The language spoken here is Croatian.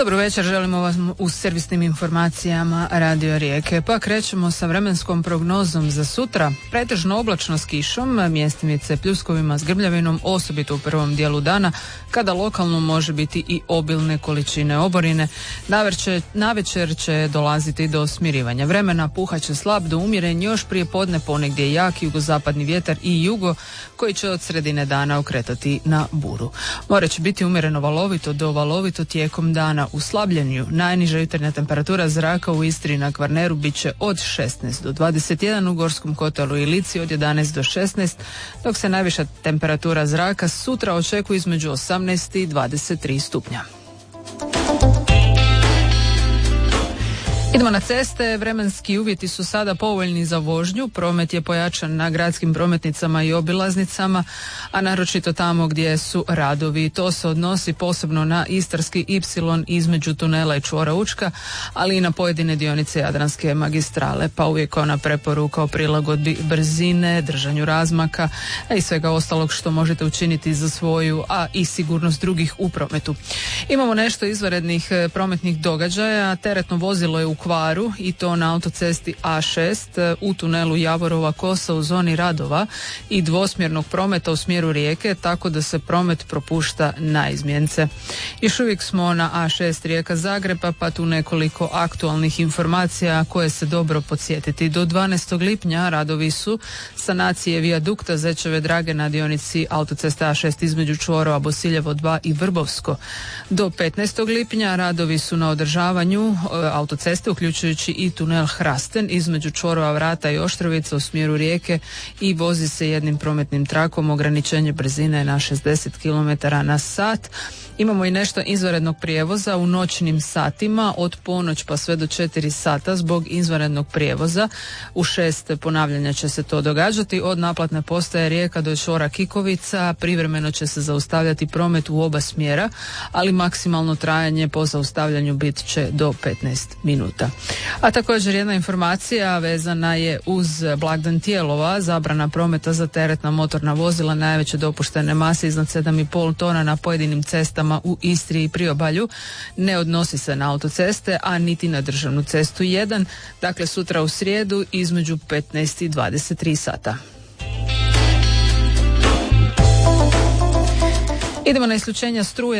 Dobro večer, želimo vas u servisnim informacijama Radio Rijeke. Pa krećemo sa vremenskom prognozom za sutra. Pretežno oblačno s kišom, mjestimice pljuskovima s grmljavinom, osobito u prvom dijelu dana, kada lokalno može biti i obilne količine oborine. Navečer će dolaziti do smirivanja vremena, puhaće slab do umjeren, još prije podne ponegdje jak jugozapadni vjetar i jugo, koji će od sredine dana okretati na buru. More će biti umjereno valovito do valovito tijekom dana. U slabljenju najniža jutarnja temperatura zraka u Istri i na Kvarneru bit će od 16 do 21, u Gorskom kotaru i Lici od 11 do 16, dok se najviša temperatura zraka sutra očekuje između 18 i 23 stupnja. Idemo na ceste, vremenski uvjeti su sada povoljni za vožnju, promet je pojačan na gradskim prometnicama i obilaznicama, a naročito tamo gdje su radovi. To se odnosi posebno na Istarski Y između tunela i čvora Učka, ali i na pojedine dionice Jadranske magistrale, pa uvijek ona preporuka o prilagodbi brzine, držanju razmaka, a i svega ostalog što možete učiniti za svoju, a i sigurnost drugih u prometu. Imamo nešto izvanrednih prometnih događaja. Teretno vozilo je u kvaru i to na autocesti A6 u tunelu Javorova Kosa u zoni radova i dvosmjernog prometa u smjeru Rijeke, tako da se promet propušta na izmjence. Još uvijek smo na A6 Rijeka Zagreba, pa tu nekoliko aktualnih informacija koje se dobro podsjetiti. Do 12. lipnja radovi su sanacije vijadukta Zečeve Drage na dionici autoceste A6 između čvorova Bosiljevo 2 i Vrbovsko. Do 15. lipnja radovi su na održavanju autoceste, uključujući i tunel Hrasten između čvorova Vrata i Oštrovica u smjeru Rijeke i vozi se jednim prometnim trakom, ograničenje brzine na 60 km na sat. Imamo i nešto izvanrednog prijevoza u noćnim satima od ponoć pa sve do 4 sata zbog izvanrednog prijevoza. U 6 ponavljanja će se to događati. Od naplatne postaje Rijeka do čvora Kikovica privremeno će se zaustavljati promet u oba smjera, ali maksimalno trajanje po zaustavljanju bit će do 15 minuta. A također jedna informacija vezana je uz blagdan Tijelova, zabrana prometa za teretna motorna vozila najveće dopuštene mase iznad 7,5 tona na pojedinim cestama u Istri i Priobalju ne odnosi se na autoceste, a niti na državnu cestu 1, dakle sutra u srijedu između 15 i 23 sata. Idemo na isključenja struje